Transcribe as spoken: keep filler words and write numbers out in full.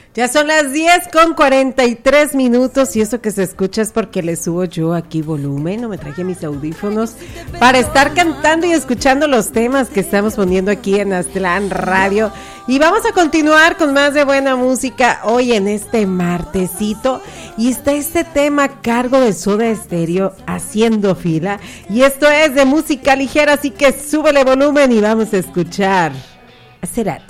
Ya son las diez con cuarenta y tres minutos y eso que se escucha es porque le subo yo aquí volumen, no me traje mis audífonos para estar cantando y escuchando los temas que estamos poniendo aquí en Aztlán Radio. Y vamos a continuar con más de buena música hoy en este martesito. Y está este tema a cargo de Soda Stereo, Haciendo Fila. Y esto es de música ligera, así que súbele volumen y vamos a escuchar a Cerati.